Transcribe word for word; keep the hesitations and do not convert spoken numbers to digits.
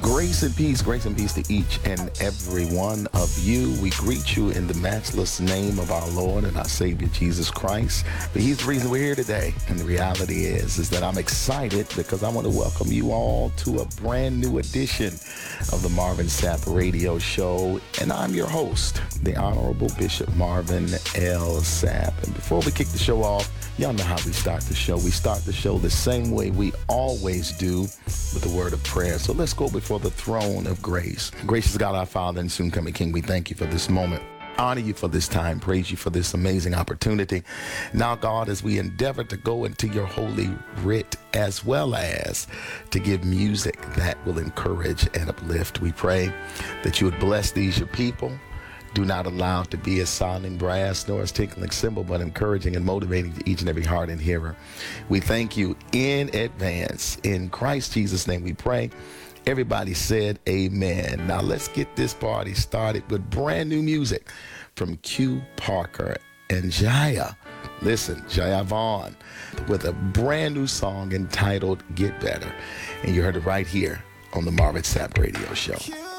Grace and peace, grace and peace to each and every one of you. We greet you in the matchless name of our Lord and our Savior, Jesus Christ. But he's the reason we're here today. And the reality is, is that I'm excited because I want to welcome you all to a brand new edition of the Marvin Sapp Radio Show. And I'm your host, the Honorable Bishop Marvin L. Sapp. And before we kick the show off, y'all know how we start the show. We start the show the same way we always do, with the word of prayer. So let's go before the throne of grace. Gracious God, our Father and soon coming King, we thank you for this moment. Honor you for this time. Praise you for this amazing opportunity. Now, God, as we endeavor to go into your holy writ, as well as to give music that will encourage and uplift, we pray that you would bless these, your people. Do not allow it to be as sounding brass nor as tinkling cymbal, but encouraging and motivating to each and every heart and hearer. We thank you in advance. In Christ Jesus' name we pray. Everybody said amen. Now let's get this party started with brand new music from Q Parker and Jaya. Listen, Jaya Vaughn with a brand new song entitled Get Better. And you heard it right here on the Marvin Sapp Radio Show.